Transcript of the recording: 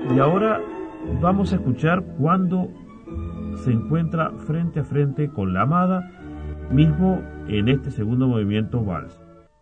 Y ahora vamos a escuchar cuando se encuentra frente a frente con la amada, mismo en este segundo movimiento vals.